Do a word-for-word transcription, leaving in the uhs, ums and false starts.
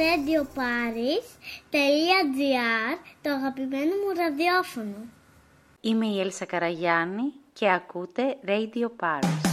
ρέιντιο πάρις τελεία τζι άρ, το αγαπημένο μου ραδιόφωνο. Είμαι η Έλσα Καραγιάννη και ακούτε Radio Paris.